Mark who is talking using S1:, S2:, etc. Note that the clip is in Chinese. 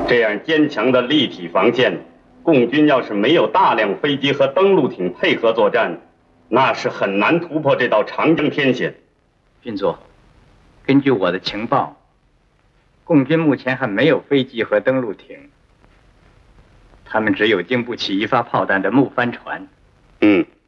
S1: 这样坚强的立体防线，共军要是没有大量飞机和登陆艇配合作战，那是很难突破这道长江天险。
S2: 军座，根据我的情报，共军目前还没有飞机和登陆艇，他们只有经不起一发炮弹的木帆船。